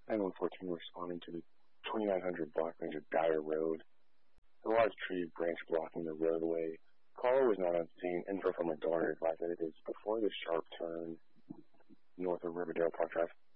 91114 responding to the 2900 block range of Dyer Road. A large tree branch blocking the roadway. Caller was not on scene. Info from a donor advised that it is before the sharp turn north of Riverdale Park Drive.